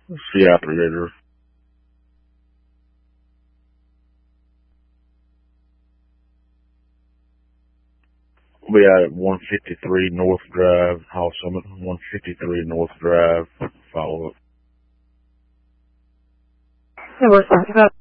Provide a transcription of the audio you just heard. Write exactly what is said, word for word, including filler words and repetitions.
See you after later. We at one fifty-three North Drive, Hall Summit, one fifty-three North Drive, follow up. Yeah, we're talking about